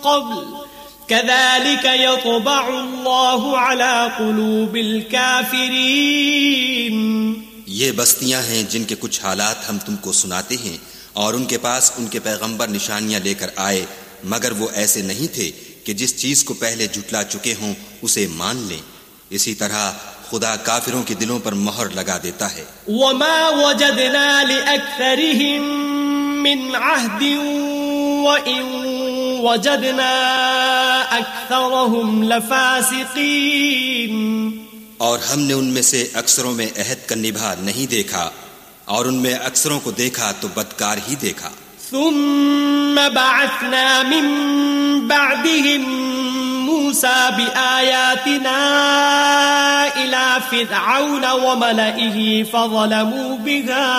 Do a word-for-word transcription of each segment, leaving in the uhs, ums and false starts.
قبل كذلك يطبع الله على قلوب الكافرين. یہ بستیاں ہیں جن کے کچھ حالات ہم تم کو سناتے ہیں، اور ان کے پاس ان کے پیغمبر نشانیاں لے کر آئے، مگر وہ ایسے نہیں تھے کہ جس چیز کو پہلے جھٹلا چکے ہوں اسے مان لیں. اسی طرح خدا کافروں کے دلوں پر مہر لگا دیتا ہے. وما وجدنا لأكثرهم من عهد وإن وجدنا أكثرهم لفاسقين. اور ہم نے ان میں سے اکثروں میں عہد کا نبھا نہیں دیکھا، اور ان میں اکثروں کو دیکھا تو بدکار ہی دیکھا. ثم بعثنا من بعدهم موسى بآياتنا إلى فرعون وملئه فظلموا بها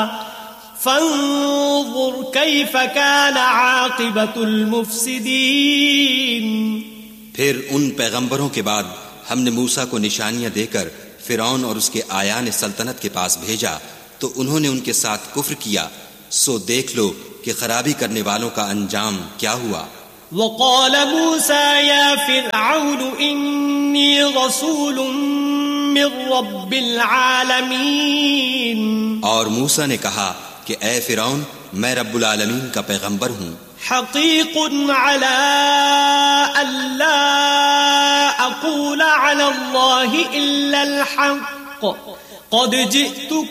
فانظر كيف كان عاقبة المفسدين. پھر ان پیغمبروں کے بعد ہم نے موسیٰ کو نشانیاں دے کر فرعون اور اس کے آیان سلطنت کے پاس بھیجا تو انہوں نے ان کے ساتھ کفر کیا، سو دیکھ لو کہ خرابی کرنے والوں کا انجام کیا ہوا. وقال موسى يا فرعون إني رسول من رب العالمين. اور موسیٰ نے کہا کہ اے فرعون، میں رب العالمین کا پیغمبر ہوں. حقیق على ألا أقول على الله إلا الحق قد جئتكم